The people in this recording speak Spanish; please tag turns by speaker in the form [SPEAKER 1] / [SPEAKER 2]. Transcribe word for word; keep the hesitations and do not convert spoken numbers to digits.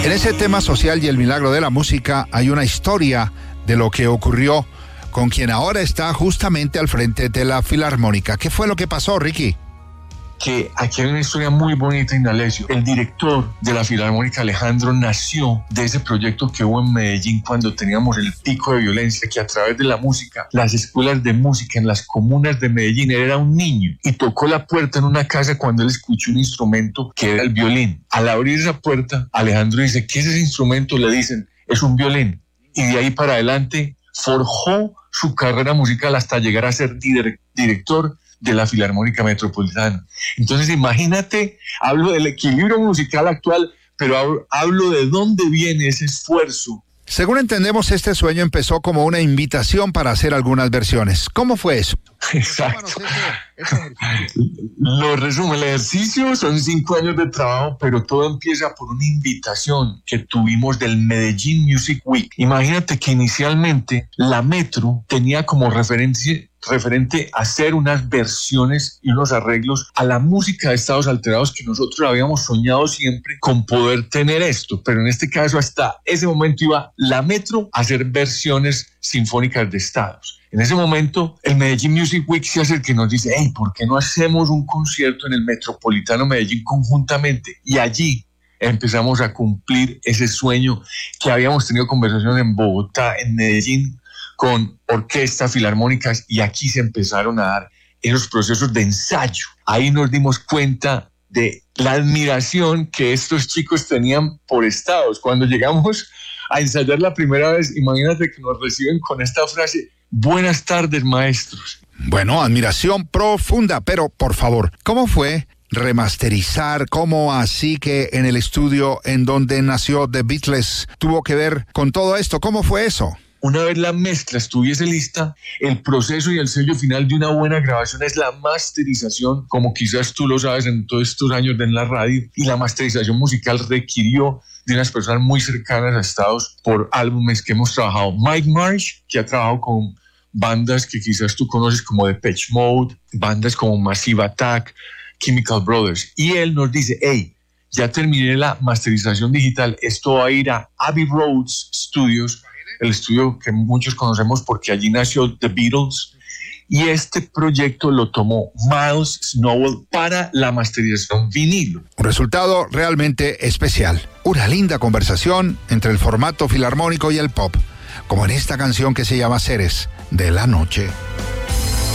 [SPEAKER 1] En ese tema social y el milagro de la música hay una historia de lo que ocurrió con quien ahora está justamente al frente de la Filarmónica. ¿Qué fue lo que pasó, Ricky?
[SPEAKER 2] Que aquí hay una historia muy bonita, Indalecio. El director de la Filarmónica, Alejandro, nació de ese proyecto que hubo en Medellín cuando teníamos el pico de violencia, que a través de la música, las escuelas de música en las comunas de Medellín, él era un niño y tocó la puerta en una casa cuando él escuchó un instrumento que era el violín. Al abrir esa puerta, Alejandro dice, ¿qué es ese instrumento? Le dicen, es un violín. Y de ahí para adelante forjó su carrera musical hasta llegar a ser dire- director de la Filarmónica Metropolitana. Entonces imagínate, hablo del equilibrio musical actual, pero hablo de dónde viene ese esfuerzo.
[SPEAKER 1] Según entendemos, este sueño empezó como una invitación para hacer algunas versiones. ¿Cómo fue eso?
[SPEAKER 2] Exacto. Lo resumo, el ejercicio son cinco años de trabajo, pero todo empieza por una invitación que tuvimos del Medellín Music Week. Imagínate que inicialmente la Metro tenía como referencia referente a hacer unas versiones y unos arreglos a la música de Estados Alterados que nosotros habíamos soñado siempre con poder tener esto, pero en este caso hasta ese momento iba la Metro a hacer versiones sinfónicas de estados. En ese momento el Medellín Music Week se hace el que nos dice, hey, ¿por qué no hacemos un concierto en el Metropolitano Medellín conjuntamente? Y allí empezamos a cumplir ese sueño que habíamos tenido conversaciones en Bogotá, en Medellín, con orquestas, filarmónicas, y aquí se empezaron a dar esos procesos de ensayo. Ahí nos dimos cuenta de la admiración que estos chicos tenían por estados. Cuando llegamos a ensayar la primera vez, imagínate que nos reciben con esta frase, buenas tardes, maestros.
[SPEAKER 1] Bueno, admiración profunda, pero por favor, ¿cómo fue remasterizar? ¿Cómo así que en el estudio en donde nació The Beatles tuvo que ver con todo esto? ¿Cómo fue eso?
[SPEAKER 2] Una vez la mezcla estuviese lista, el proceso y el sello final de una buena grabación es la masterización, como quizás tú lo sabes en todos estos años de en la radio, y la masterización musical requirió de unas personas muy cercanas a Estados por álbumes que hemos trabajado. Mike Marsh, que ha trabajado con bandas que quizás tú conoces como Depeche Mode, bandas como Massive Attack, Chemical Brothers, y él nos dice, hey, ya terminé la masterización digital, esto va a ir a Abbey Road Studios, el estudio que muchos conocemos porque allí nació The Beatles, y este proyecto lo tomó Miles Snowell para la masterización vinilo.
[SPEAKER 1] Un resultado realmente especial. Una linda conversación entre el formato filarmónico y el pop, como en esta canción que se llama Seres de la Noche.